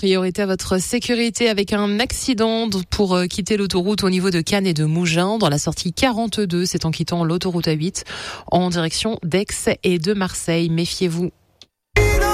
priorité à votre sécurité avec un accident pour quitter l'autoroute au niveau de Cannes et de Mougins dans la sortie 42. C'est en quittant l'autoroute A8 en direction d'Aix et de Marseille. Méfiez-vous.